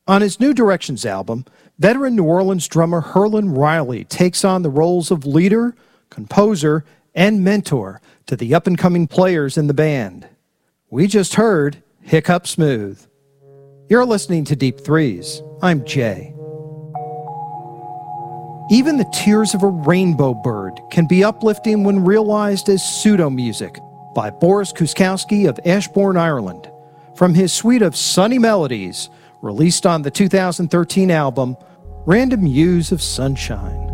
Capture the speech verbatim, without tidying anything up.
On his New Directions album, veteran New Orleans drummer Herlin Riley takes on the roles of leader, composer, and mentor to the up-and-coming players in the band. We just heard Hiccup Smooth. You're listening to Deep Threes. I'm Jay. Even the tears of a rainbow bird can be uplifting when realized as pseudo-music by Boris Kuskowski of Ashbourne, Ireland, from his suite of sunny melodies released on the two thousand thirteen album Random Hues of Sunshine.